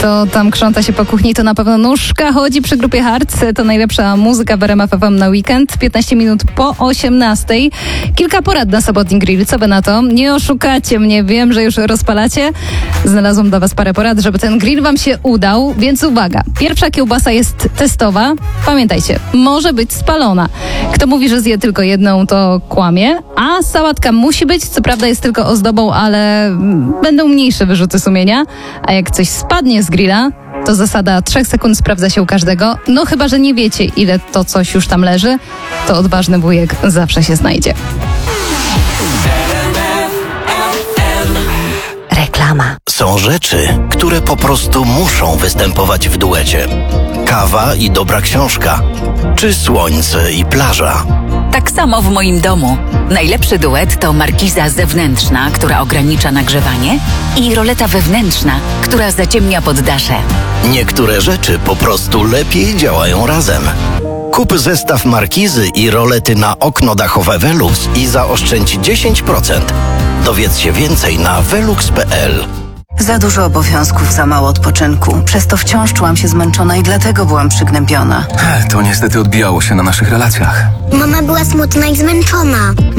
Kto tam krząta się po kuchni, to na pewno nóżka chodzi przy grupie Hearts. To najlepsza muzyka w RMF FM na weekend. 15 minut po 18. Kilka porad na sobotni grill. Co by na to? Nie oszukacie mnie, wiem, że już rozpalacie. Znalazłam dla was parę porad, żeby ten grill wam się udał, więc uwaga. Pierwsza kiełbasa jest testowa. Pamiętajcie, może być spalona. Kto mówi, że zje tylko jedną, to kłamie. A sałatka musi być, co prawda jest tylko ozdobą, ale będą mniejsze wyrzuty sumienia. A jak coś spadnie z grilla, to zasada 3 sekund sprawdza się u każdego. No chyba, że nie wiecie, ile to coś już tam leży, to odważny wujek zawsze się znajdzie. Reklama. Są rzeczy, które po prostu muszą występować w duecie. Kawa i dobra książka, czy słońce i plaża. Tak samo w moim domu. Najlepszy duet to markiza zewnętrzna, która ogranicza nagrzewanie, i roleta wewnętrzna, która zaciemnia poddasze. Niektóre rzeczy po prostu lepiej działają razem. Kup zestaw markizy i rolety na okno dachowe Velux i zaoszczędź 10%. Dowiedz się więcej na velux.pl. Za dużo obowiązków, za mało odpoczynku. Przez to wciąż czułam się zmęczona i dlatego byłam przygnębiona. To niestety odbijało się na naszych relacjach. Mama była smutna i zmęczona.